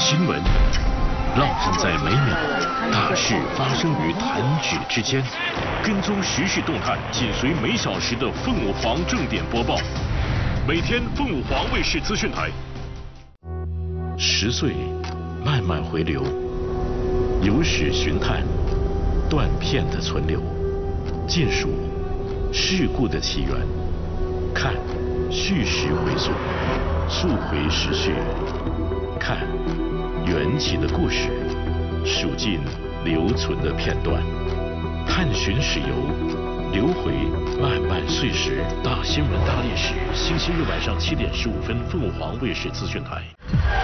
新闻烙印在每秒，大事发生于弹指之间。跟踪时事动态，紧随每小时的凤凰正点播报。每天凤凰卫视资讯台。10岁慢慢回流，有史寻探，断片的存留，尽数事故的起源，看叙事回溯，溯回时序，看缘起的故事，数尽留存的片段，探寻史游，留回漫漫岁时。大新闻大历史，星期日晚上7点15分，凤凰卫视资讯台。